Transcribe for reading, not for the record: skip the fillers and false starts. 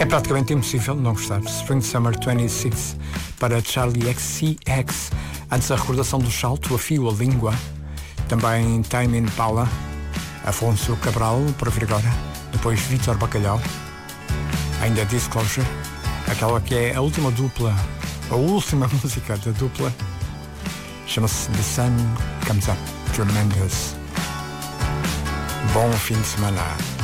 É praticamente impossível não gostar. Spring Summer 26 para Charlie XCX. Antes a recordação do salto, a fio, a língua. Também Time Impala, Afonso Cabral, para vir agora. Depois Vítor Bacalhau. Ainda Disclosure. Aquela que é a última dupla, a última música da dupla. Chama-se The Sun Comes Up. Tremendous. Bom fim de semana.